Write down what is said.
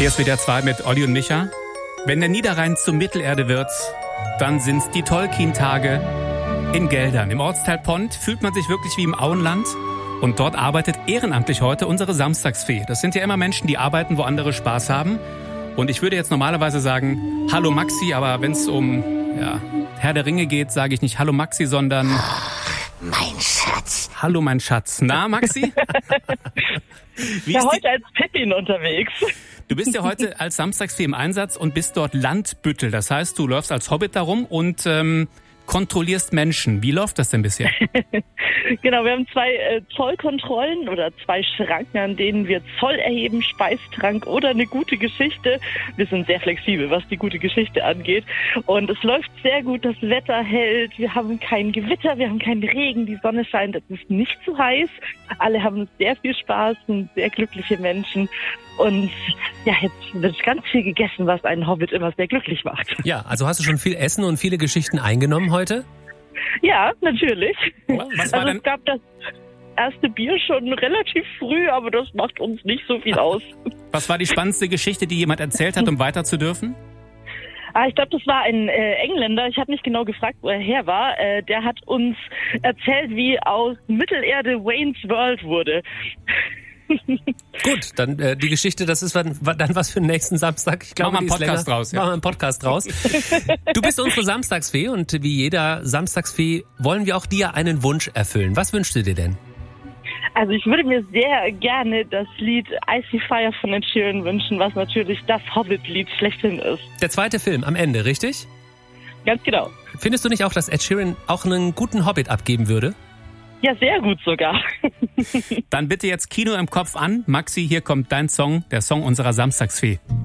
Hier ist WDR 2 mit Olli und Micha. Wenn der Niederrhein zur Mittelerde wird, dann sind's die Tolkien-Tage in Geldern. Im Ortsteil Pont fühlt man sich wirklich wie im Auenland. Und dort arbeitet ehrenamtlich heute unsere Samstagsfee. Das sind ja immer Menschen, die arbeiten, wo andere Spaß haben. Und ich würde jetzt normalerweise sagen, hallo Maxi, aber wenn es um Herr der Ringe geht, sage ich nicht hallo Maxi, sondern... Mein Schatz. Hallo mein Schatz. Na, Maxi? Wie ist heute als Pippin unterwegs. Du bist ja heute als Samstagsfee im Einsatz und bist dort Landbüttel. Das heißt, du läufst als Hobbit darum und kontrollierst Menschen. Wie läuft das denn bisher? Genau, wir haben 2 Zollkontrollen oder 2 Schranken, an denen wir Zoll erheben, Speistrank oder eine gute Geschichte. Wir sind sehr flexibel, was die gute Geschichte angeht. Und es läuft sehr gut, das Wetter hält. Wir haben kein Gewitter, wir haben keinen Regen, die Sonne scheint, es ist nicht zu heiß. Alle haben sehr viel Spaß, sind sehr glückliche Menschen. Und ja, jetzt wird ganz viel gegessen, was einen Hobbit immer sehr glücklich macht. Ja, also hast du schon viel Essen und viele Geschichten eingenommen heute? Ja, natürlich. Was war denn? Es gab das erste Bier schon relativ früh, aber das macht uns nicht so viel aus. Was war die spannendste Geschichte, die jemand erzählt hat, um weiter zu dürfen? Ich glaube, das war ein Engländer. Ich habe nicht genau gefragt, wo er her war. Der hat uns erzählt, wie aus Mittelerde Wayne's World wurde. Gut, dann die Geschichte, das ist dann was für den nächsten Samstag. Ich glaube, machen wir einen Podcast draus. Machen wir einen Podcast draus. Du bist unsere Samstagsfee und wie jeder Samstagsfee wollen wir auch dir einen Wunsch erfüllen. Was wünschst du dir denn? Also ich würde mir sehr gerne das Lied Icy Fire von Ed Sheeran wünschen, was natürlich das Hobbit-Lied schlechthin ist. Der zweite Film am Ende, richtig? Ganz genau. Findest du nicht auch, dass Ed Sheeran auch einen guten Hobbit abgeben würde? Ja, sehr gut sogar. Dann bitte jetzt Kino im Kopf an. Maxi, hier kommt dein Song, der Song unserer Samstagsfee.